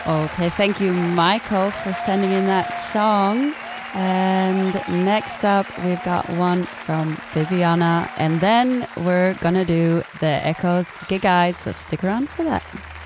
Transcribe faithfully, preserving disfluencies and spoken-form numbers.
Okay, thank you, Michael, for sending in that song. And next up, we've got one from Viviana, and then we're gonna do the Echoes Gig Guide, so stick around for that.